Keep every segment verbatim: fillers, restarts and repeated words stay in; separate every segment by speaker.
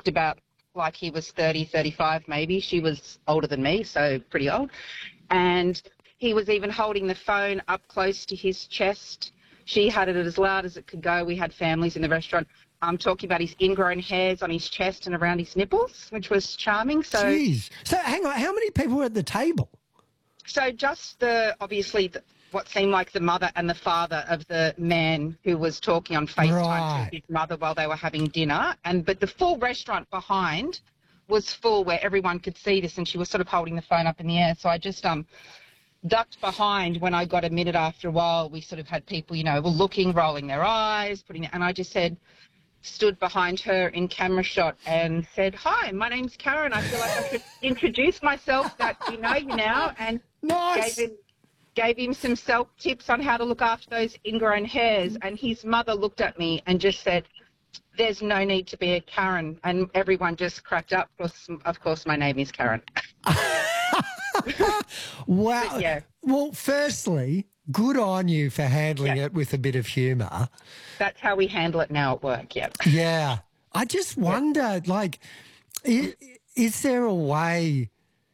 Speaker 1: looked about like he was thirty, thirty-five maybe. She was older than me, so pretty old. And he was even holding the phone up close to his chest. She had it as loud as it could go. We had families in the restaurant. I'm talking about his ingrown hairs on his chest and around his nipples, which was charming. So,
Speaker 2: Jeez. So hang on, how many people were at the table?
Speaker 1: So just the, obviously, the, what seemed like the mother and the father of the man who was talking on FaceTime
Speaker 2: Right.
Speaker 1: to his mother while they were having dinner. And but the full restaurant behind was full where everyone could see this, and she was sort of holding the phone up in the air. So I just um ducked behind. When I got a minute after a while, we sort of had people, you know, were looking, rolling their eyes, putting, and I just said, stood behind her in camera shot and said, "Hi, my name's Karen. I feel like I should introduce myself, that you know you now," and
Speaker 2: Nice.
Speaker 1: gave him, gave him some self tips on how to look after those ingrown hairs. And his mother looked at me and just said, "There's no need to be a Karen," and everyone just cracked up. Of course, of course my name is Karen.
Speaker 2: Wow.
Speaker 1: But yeah.
Speaker 2: Well, firstly, good on you for handling
Speaker 1: Yeah.
Speaker 2: it with a bit of humour.
Speaker 1: That's how we handle it now at work, yeah.
Speaker 2: Yeah. I just wonder, like, is, is there a way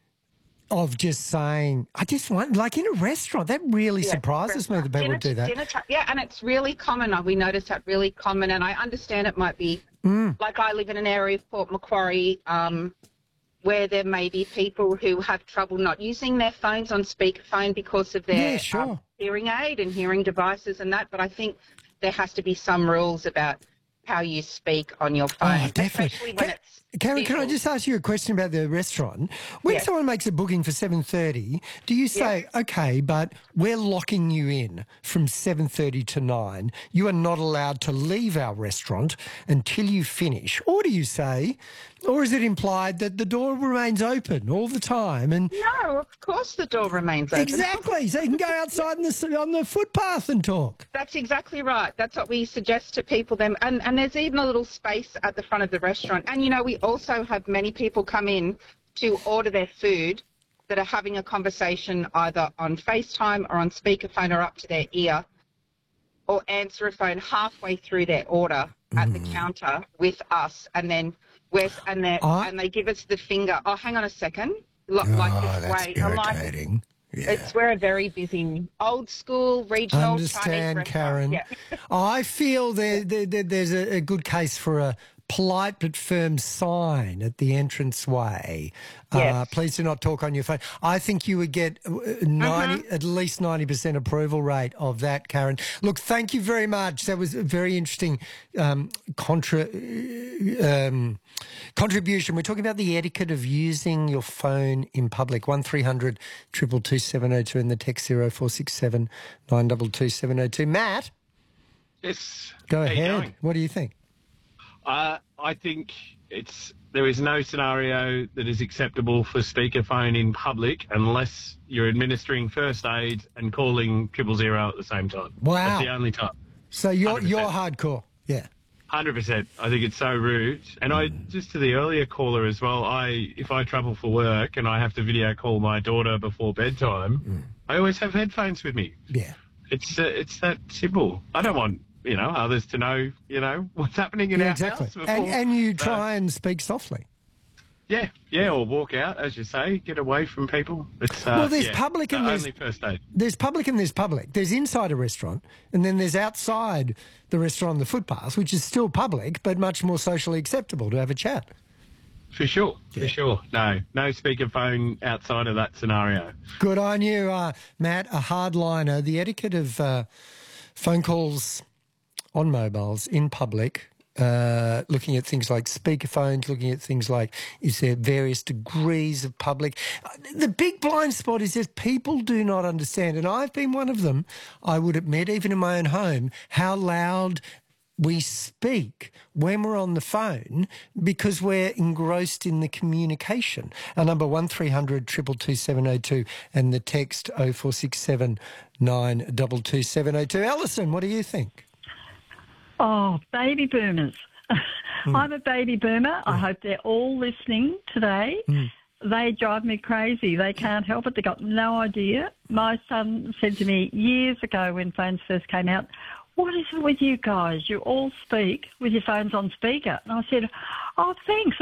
Speaker 2: of just saying, I just want, like in a restaurant, that really
Speaker 1: Yeah,
Speaker 2: surprises me that people
Speaker 1: dinner,
Speaker 2: do that.
Speaker 1: Dinner time, yeah, and it's really common. We notice that really common, and I understand it might be,
Speaker 2: Mm.
Speaker 1: like I live in an area of Port Macquarie um, where there may be people who have trouble not using their phones on speakerphone because of their
Speaker 2: Yeah, sure.
Speaker 1: um, hearing aid and hearing devices and that, but I think there has to be some rules about how you speak on your phone,
Speaker 2: Oh, definitely.
Speaker 1: especially when
Speaker 2: Ca-
Speaker 1: it's
Speaker 2: Karen, can I
Speaker 1: visual.
Speaker 2: just ask you a question about the restaurant? When
Speaker 1: Yeah.
Speaker 2: someone makes a booking for seven thirty, do you say, okay, but we're locking you in from seven thirty to nine. You are not allowed to leave our restaurant until you finish? Or do you say, or is it implied that the door remains open all the time? And
Speaker 1: No, of course the door remains open.
Speaker 2: exactly, so you can go outside in the, on the footpath and talk.
Speaker 1: That's exactly right. That's what we suggest to people. Them and, and there's even a little space at the front of the restaurant. And, you know, we also have many people come in to order their food that are having a conversation either on FaceTime or on speakerphone or up to their ear, or answer a phone halfway through their order at the counter with us, and then we're, and, they
Speaker 2: I-
Speaker 1: and they give us the finger. Oh, hang on a second. Like,
Speaker 2: Oh,
Speaker 1: like this
Speaker 2: that's
Speaker 1: way. I'm like,
Speaker 2: irritating. Yeah.
Speaker 1: it's we're a very busy, old school, regional
Speaker 2: Understand,
Speaker 1: Chinese restaurant.
Speaker 2: Karen.
Speaker 1: Yeah.
Speaker 2: I feel there, there, there- there's a, a good case for a polite but firm sign at the entranceway. Uh,
Speaker 1: Yes.
Speaker 2: please do not talk on your phone. I think you would get uh, ninety, at least ninety percent approval rate of that, Karen. Look, thank you very much. That was a very interesting um, contra, um, contribution. We're talking about the etiquette of using your phone in public. one three hundred two two two seven oh two and the text zero four six seven nine two two seven oh two. Matt,
Speaker 3: Yes.
Speaker 2: go
Speaker 3: How you
Speaker 2: ahead.
Speaker 3: going?
Speaker 2: What do you think?
Speaker 3: Uh, I think it's there is no scenario that is acceptable for speakerphone in public unless you're administering first aid and calling triple zero at the same time.
Speaker 2: Wow.
Speaker 3: That's the only time.
Speaker 2: So you're,
Speaker 3: one hundred
Speaker 2: you're
Speaker 3: percent.
Speaker 2: hardcore. Yeah.
Speaker 3: one hundred percent. I think it's so rude. And I just to the earlier caller as well, I if I travel for work and I have to video call my daughter before bedtime, I always have headphones with me.
Speaker 2: Yeah.
Speaker 3: It's uh, it's that simple. I don't want, you know, others to know, you know, what's happening in
Speaker 2: Yeah,
Speaker 3: our
Speaker 2: exactly.
Speaker 3: house.
Speaker 2: And,
Speaker 3: before-
Speaker 2: and you
Speaker 3: So,
Speaker 2: try and speak softly.
Speaker 3: yeah, yeah, or walk out, as you say, get away from people. It's uh,
Speaker 2: Well, there's
Speaker 3: yeah,
Speaker 2: public and
Speaker 3: uh,
Speaker 2: there's-
Speaker 3: only first aid.
Speaker 2: There's public and there's public. There's inside a restaurant and then there's outside the restaurant on the footpath, which is still public but much more socially acceptable to have a chat.
Speaker 3: For sure, for sure. No, no speakerphone outside of that scenario.
Speaker 2: Good on you, uh, Matt, a hardliner. The etiquette of uh, phone calls on mobiles in public, uh, looking at things like speakerphones, looking at things like is there various degrees of public. Uh, The big blind spot is that people do not understand, and I've been one of them, I would admit, even in my own home, how loud we speak when we're on the phone because we're engrossed in the communication. Our number one three hundred two two two seven oh two and the text oh four six seven nine two two seven oh two. Alison, what do you think?
Speaker 4: Oh, baby boomers. I'm a baby boomer. I hope they're all listening today. They drive me crazy. They can't help it. They got no idea. My son said to me years ago when phones first came out, "What is it with you guys? You all speak with your phones on speaker." And I said, "Oh, thanks.